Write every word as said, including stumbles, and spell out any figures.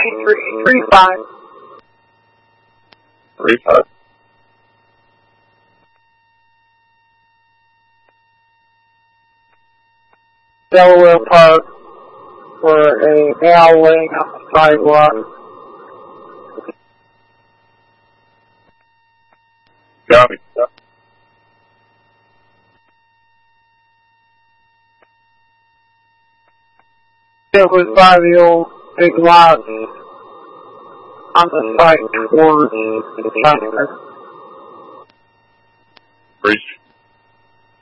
three, three, five. Three, five. Delaware Park for a male laying on the sidewalk. Copy. It was by the old big lot on the site towards the center. Breach.